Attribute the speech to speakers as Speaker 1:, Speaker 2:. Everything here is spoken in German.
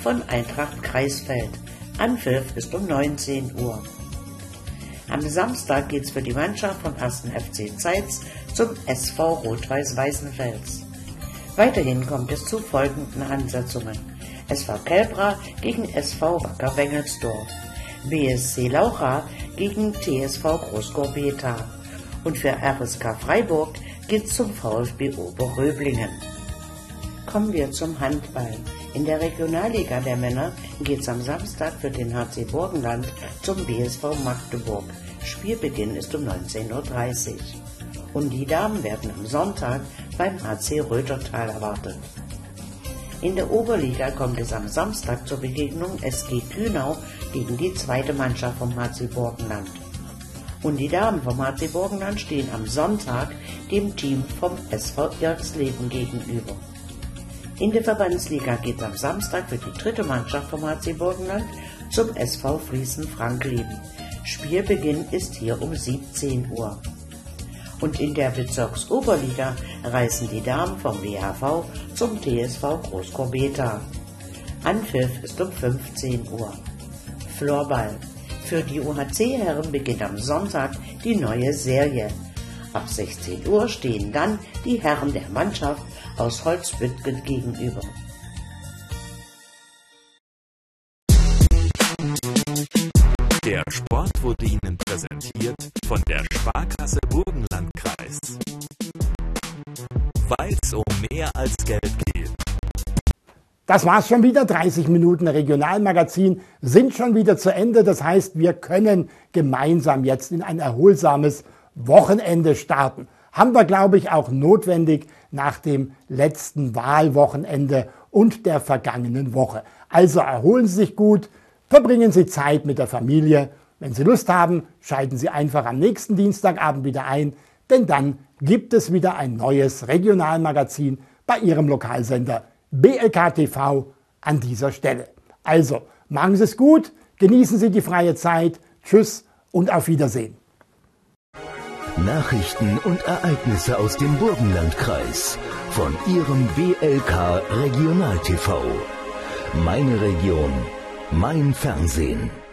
Speaker 1: von Eintracht Greifswald. Anpfiff ist um 19 Uhr. Am Samstag geht's für die Mannschaft vom 1. FC Zeitz zum SV Rot-Weiß Weißenfels. Weiterhin kommt es zu folgenden Ansetzungen: SV Kelbra gegen SV Wacker Wengelsdorf, BSC Laucha gegen TSV Großgorbeta und für RSK Freiburg geht's zum VfB Oberröblingen. Kommen wir zum Handball. In der Regionalliga der Männer geht's am Samstag für den HC Burgenland zum BSV Magdeburg. Spielbeginn ist um 19:30 Uhr. Und die Damen werden am Sonntag beim HC Röthertal erwartet. In der Oberliga kommt es am Samstag zur Begegnung SG Kühnau gegen die zweite Mannschaft vom HC Burgenland. Und die Damen vom HC Burgenland stehen am Sonntag dem Team vom SV Irxleben gegenüber. In der Verbandsliga geht es am Samstag für die dritte Mannschaft vom HC Burgenland zum SV Friesen-Frankleben. Spielbeginn ist hier um 17 Uhr. Und in der Bezirksoberliga reisen die Damen vom WHV zum TSV Großgorbeta. Anpfiff ist um 15 Uhr. Floorball. Für die UHC-Herren beginnt am Sonntag die neue Serie. Ab 16 Uhr stehen dann die Herren der Mannschaft aus Holzbütgen gegenüber.
Speaker 2: Der Sport wurde Ihnen präsentiert von der Sparkasse Burgenlandkreis. Weil es um mehr als Geld geht.
Speaker 3: Das war's schon wieder. 30 Minuten Regionalmagazin sind schon wieder zu Ende. Das heißt, wir können gemeinsam jetzt in ein erholsames Wochenende starten. Haben wir, glaube ich, auch notwendig nach dem letzten Wahlwochenende und der vergangenen Woche. Also erholen Sie sich gut, verbringen Sie Zeit mit der Familie. Wenn Sie Lust haben, schalten Sie einfach am nächsten Dienstagabend wieder ein, denn dann gibt es wieder ein neues Regionalmagazin bei Ihrem Lokalsender BLK TV an dieser Stelle. Also, machen Sie es gut, genießen Sie die freie Zeit, tschüss und auf Wiedersehen.
Speaker 4: Nachrichten und Ereignisse aus dem Burgenlandkreis von Ihrem BLK Regional TV. Meine Region, mein Fernsehen.